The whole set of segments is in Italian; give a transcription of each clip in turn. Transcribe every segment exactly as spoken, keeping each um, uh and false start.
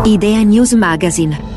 Idea News Magazine.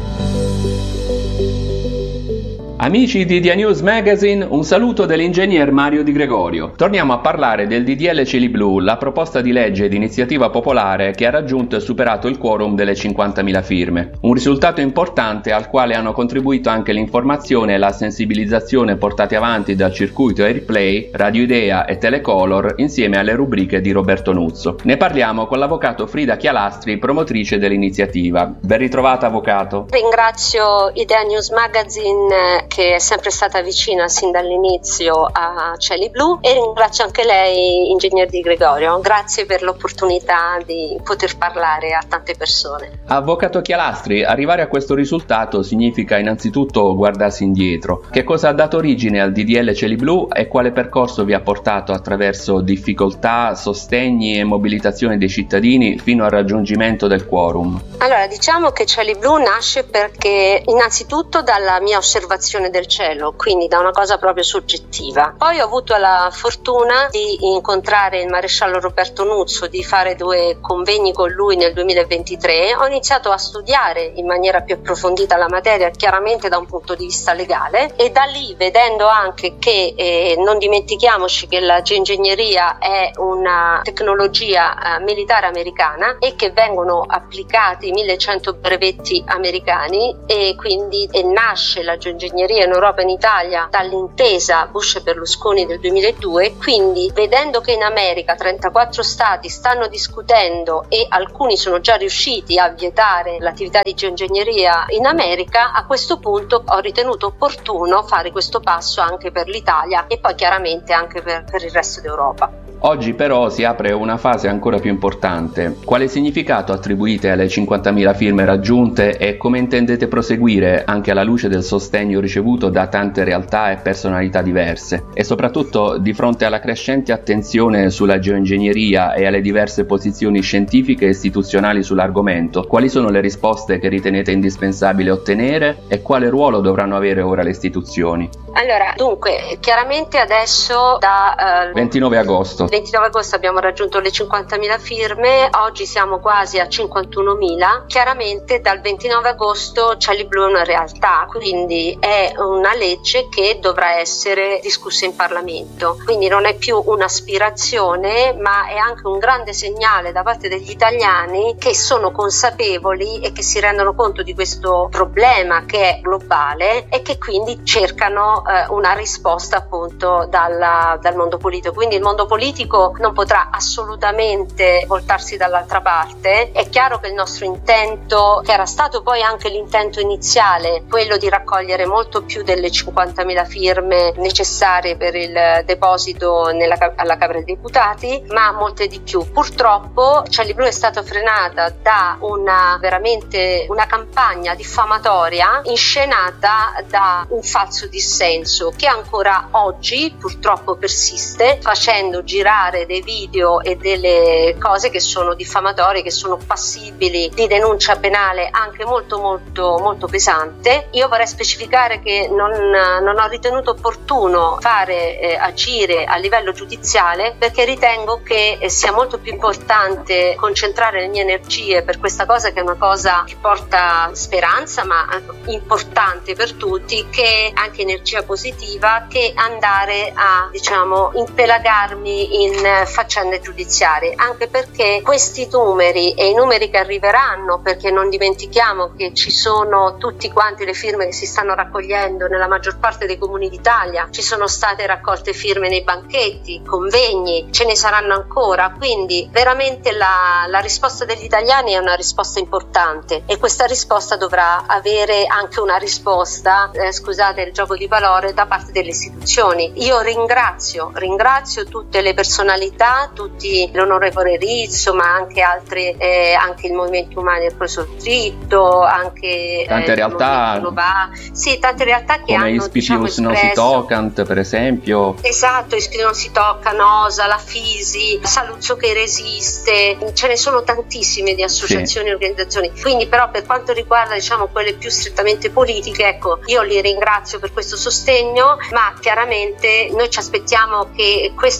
Amici di Idea News Magazine, un saluto dell'ingegner Mario Di Gregorio. Torniamo a parlare del D D L Cieli Blu, la proposta di legge di iniziativa popolare che ha raggiunto e superato il quorum delle cinquantamila firme. Un risultato importante al quale hanno contribuito anche l'informazione e la sensibilizzazione portate avanti dal circuito Airplay, Radio Idea e Telecolor insieme alle rubriche di Roberto Nuzzo. Ne parliamo con l'avvocato Frida Chialastri, promotrice dell'iniziativa. Ben ritrovata, avvocato. Ringrazio Idea News Magazine, che è sempre stata vicina sin dall'inizio a Cieli Blu, e ringrazio anche lei, ingegner Di Gregorio. Grazie per l'opportunità di poter parlare a tante persone. Avvocato Chialastri, arrivare a questo risultato significa innanzitutto guardarsi indietro. Che cosa ha dato origine al D D L Cieli Blu e quale percorso vi ha portato attraverso difficoltà, sostegni e mobilitazione dei cittadini fino al raggiungimento del quorum? Allora, diciamo che Cieli Blu nasce perché innanzitutto dalla mia osservazione del cielo, quindi da una cosa proprio soggettiva. Poi ho avuto la fortuna di incontrare il maresciallo Roberto Nuzzo, di fare due convegni con lui nel duemilaventitré. Ho iniziato a studiare in maniera più approfondita la materia, chiaramente da un punto di vista legale, e da lì, vedendo anche che eh, non dimentichiamoci che la geoingegneria è una tecnologia eh, militare americana e che vengono applicati millecento brevetti americani, e quindi e nasce la geoingegneria in Europa e in Italia dall'intesa Bush e Berlusconi del duemiladue. Quindi, vedendo che in America trentaquattro stati stanno discutendo e alcuni sono già riusciti a vietare l'attività di geoingegneria in America, a questo punto ho ritenuto opportuno fare questo passo anche per l'Italia e poi chiaramente anche per, per il resto d'Europa. Oggi però si apre una fase ancora più importante. Quale significato attribuite alle cinquantamila firme raggiunte e come intendete proseguire anche alla luce del sostegno ricevuto da tante realtà e personalità diverse? E soprattutto, di fronte alla crescente attenzione sulla geoingegneria e alle diverse posizioni scientifiche e istituzionali sull'argomento, quali sono le risposte che ritenete indispensabile ottenere e quale ruolo dovranno avere ora le istituzioni? Allora, dunque, chiaramente adesso da uh, ventinove agosto ventinove agosto abbiamo raggiunto le cinquantamila firme, oggi siamo quasi a cinquantunomila. Chiaramente dal ventinove agosto Cieli Blu è una realtà, quindi è una legge che dovrà essere discussa in Parlamento. Quindi non è più un'aspirazione, ma è anche un grande segnale da parte degli italiani che sono consapevoli e che si rendono conto di questo problema che è globale e che quindi cercano eh, una risposta appunto dalla, dal mondo politico. Quindi il mondo politico non potrà assolutamente voltarsi dall'altra parte. È chiaro che il nostro intento, che era stato poi anche l'intento iniziale, quello di raccogliere molto più delle cinquantamila firme necessarie per il deposito nella, alla Camera dei Deputati, ma molte di più. Purtroppo Cieli Blu è stata frenata da una veramente una campagna diffamatoria inscenata da un falso dissenso che ancora oggi purtroppo persiste, facendo girare dei video e delle cose che sono diffamatorie, che sono passibili di denuncia penale anche molto molto molto pesante. Io vorrei specificare che non, non ho ritenuto opportuno fare eh, agire a livello giudiziale, perché ritengo che eh, sia molto più importante concentrare le mie energie per questa cosa, che è una cosa che porta speranza ma importante per tutti, che anche energia positiva, che andare a diciamo impelagarmi in faccende giudiziarie, anche perché questi numeri e i numeri che arriveranno, perché non dimentichiamo che ci sono tutti quanti le firme che si stanno raccogliendo nella maggior parte dei comuni d'Italia, ci sono state raccolte firme nei banchetti, convegni, ce ne saranno ancora, quindi veramente la, la risposta degli italiani è una risposta importante e questa risposta dovrà avere anche una risposta, eh, scusate il gioco di parole, da parte delle istituzioni. Io ringrazio, ringrazio tutte le personalità, tutti l'onorevole Rizzo, ma anche altri, eh, anche il Movimento Umani del Professor Dritto, anche tante eh, realtà, Nova, sì, tante realtà che come hanno Ispiti diciamo, non si toccano, per esempio. Esatto, Ispiti non si toccano, Osa, la Fisi, Saluzzo che resiste, ce ne sono tantissime di associazioni e sì. organizzazioni. Quindi però per quanto riguarda diciamo quelle più strettamente politiche, ecco, io li ringrazio per questo sostegno, ma chiaramente noi ci aspettiamo che questo problema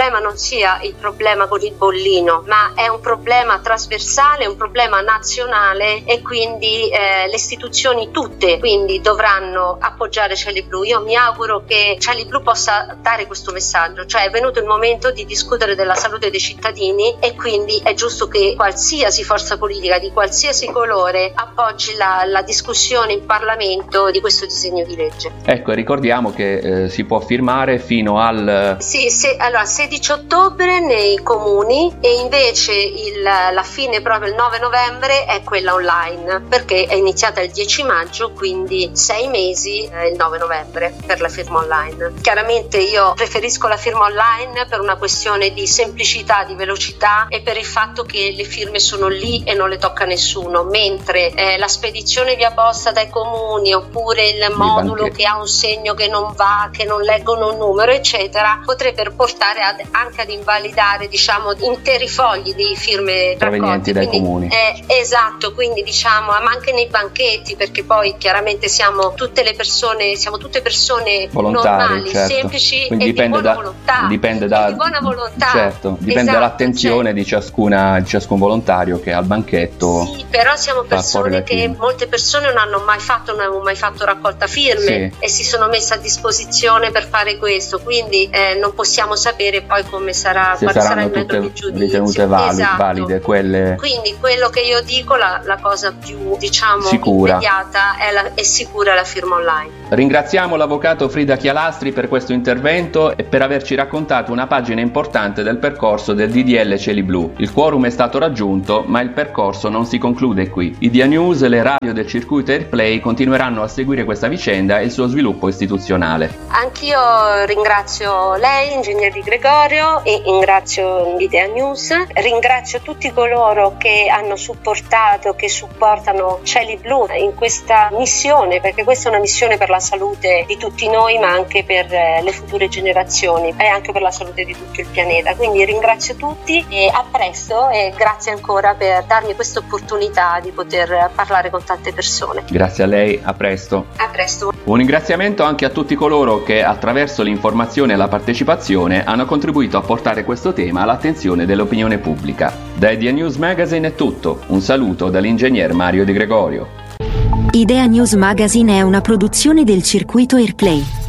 problema non sia il problema con il bollino, ma è un problema trasversale, un problema nazionale, e quindi eh, le istituzioni tutte quindi dovranno appoggiare Cieli Blu. Io mi auguro che Cieli Blu possa dare questo messaggio, cioè è venuto il momento di discutere della salute dei cittadini, e quindi è giusto che qualsiasi forza politica di qualsiasi colore appoggi la, la discussione in Parlamento di questo disegno di legge. Ecco, ricordiamo che eh, si può firmare fino al sì, se, allora sedici ottobre nei comuni, e invece il, la fine proprio il nove novembre è quella online, perché è iniziata il dieci maggio, quindi sei mesi eh, il nove novembre per la firma online. Chiaramente io preferisco la firma online per una questione di semplicità, di velocità, e per il fatto che le firme sono lì e non le tocca nessuno, mentre eh, la spedizione via posta dai comuni, oppure il modulo banchetti. che ha un segno che non va, che non leggono un numero eccetera, potrebbero portare ad, anche ad invalidare, diciamo, interi fogli di firme provenienti raccolte. dai quindi, comuni. Eh, esatto, quindi diciamo, ma anche nei banchetti, perché poi chiaramente siamo tutte le persone, siamo tutte persone volontari, normali, certo. semplici, quindi e dipende di buona da, volontà, dipende da, e di buona volontà. Certo, dipende esatto, dall'attenzione cioè, di ciascuna di ciascun volontario che al banchetto. Sì, però siamo persone che firme. molte persone non hanno mai fatto, non hanno mai fatto raccolta firme, sì. e si sono messe a disposizione per fare questo, quindi eh, non possiamo sapere poi come sarà, se quale sarà saranno il metodo tutte di giudizio. ritenute vali, esatto. valide quelle. Quindi quello che io dico, la, la cosa più diciamo Sicura. immediata è, la, è sicura la firma online. Ringraziamo l'avvocato Frida Chialastri per questo intervento e per averci raccontato una pagina importante del percorso del D D L Cieli Blu. Il quorum è stato raggiunto, ma il percorso non si conclude qui. I Dia News e le radio del circuito Airplay continueranno a seguire questa vicenda e il suo sviluppo istituzionale. Anch'io ringrazio lei, ingegner Di Gregorio, e ringrazio i Dia News, ringrazio tutti coloro che hanno supportato, che supportano Cieli Blu in questa missione, perché questa è una missione per la salute di tutti noi, ma anche per le future generazioni e anche per la salute di tutto il pianeta. Quindi ringrazio tutti e a presto, e grazie ancora per darmi questa opportunità di poter parlare con tante persone. Grazie a lei, a presto. A presto. Un ringraziamento anche a tutti coloro che attraverso l'informazione e la partecipazione hanno contribuito a portare questo tema all'attenzione dell'opinione pubblica. Da Idea News Magazine è tutto. Un saluto dall'ingegner Mario Di Gregorio. Idea News Magazine è una produzione del circuito Airplay.